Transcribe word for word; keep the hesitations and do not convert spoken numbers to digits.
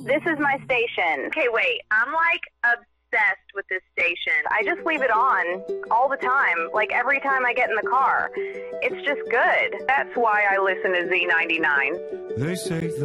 This is my station. Okay, wait. I'm like obsessed with this station. I just leave it on all the time, like every time I get in the car. It's just good. That's why I listen to Z ninety-nine. They say